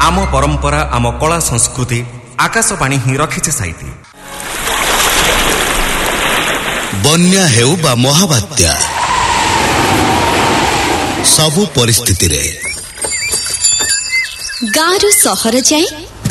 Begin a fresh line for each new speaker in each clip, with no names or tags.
आम परंपरा आम कला संस्कृति आकाशवाणी ही रखिছে साइती।
बन्या हेउ बा महाबात्या सबु परिस्थिति रे
गारु सहर जाई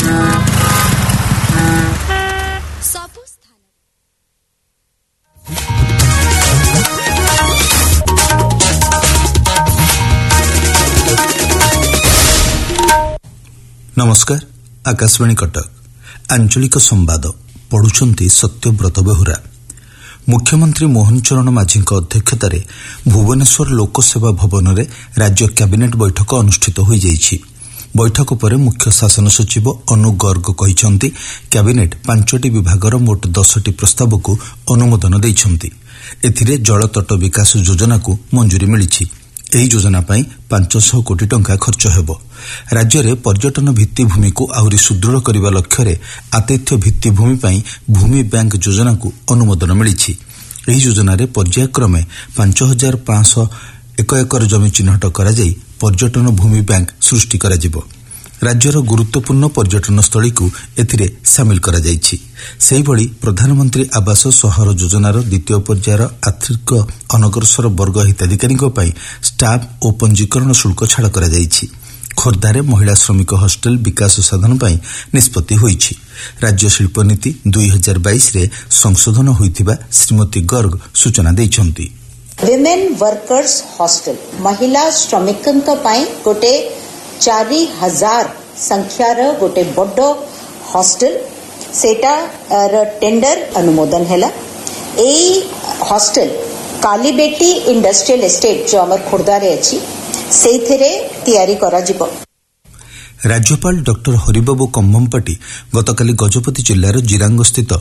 नमस्कार। आकाशवाणी कटक आंचलिक संवाद पढ़ुछंती सत्यव्रत बेहुरा। मुख्यमंत्री मोहन चरण माझी अध्यक्षतार भुवनेश्वर लोकसेवा भवन में राज्य कैबिनेट बैठक अनुष्ठित हो जाइछि। बैठक पर मुख्य शासन सचिव अनु गर्ग कहिसंती कैबिनेट 5टी विभागर मोट 10टी प्रस्ताव को अनुमोदन देइछंती। एथिरे जलतट विकास योजना को मंजूरी मिलिछि। ଏହି ଯୋଜନା ପାଇଁ 500 କୋଟି ଟଙ୍କା ଖର୍ଚ୍ଚ ହେବ। ରାଜ୍ୟରେ ପର୍ଯ୍ୟଟନ ଭିତ୍ତିଭୂମିକୁ ଆହୁରି ସୁଦୃଢ଼ କରିବା ଲକ୍ଷ୍ୟରେ ଆତିଥ୍ୟ ଭିତ୍ତିଭୂମି ପାଇଁ ଭୂମି ବ୍ୟାଙ୍କ ଯୋଜନାକୁ ଅନୁମୋଦନ ମିଳିଛି। ଏହି ଯୋଜନାରେ ପର୍ଯ୍ୟାୟକ୍ରମେ 5501 ଏକର ଜମି ଚିହ୍ନଟ କରାଯାଇ ପର୍ଯ୍ୟଟନ ଭୂମି ବ୍ୟାଙ୍କ ସୃଷ୍ଟି କରାଯିବ। राज्यर गुरुत्वपूर्ण पर्यटन स्थली को एथिरे सामिल करा जाइछि। सेहिभଳି प्रधानमंत्री आवास सहर योजनार द्वितीय पर्यायर आर्थिक अनग्रसर वर्ग हिताधिकारी स्टाफ और पंजीकरण शुल्क छाड़ करा जाइछि। खोर्धारे महिला श्रमिक हॉस्टेल विकास साधन पर निष्पत्ति होइछि। राज्य शिल्प नीति 2022 रे संशोधन होइथिबा श्रीमती गर्ग सूचना दैछंती।
विमेन वर्कर्स हॉस्टल महिला श्रमिकन गोटे 4000 संख्यार गोटे बड़ हॉस्टल सेटा टेंडर अनुमोदन हैला। एई हॉस्टल कालीबेटी इंडस्ट्रियल एस्टेट जो हमर खोर्धा रे अछि सेथिरे तयारी करा जिवो।
राज्यपाल डॉक्टर हरिबाबू कंभमपाटी गतकाली गजपति जिल्लार जिरांग स्थित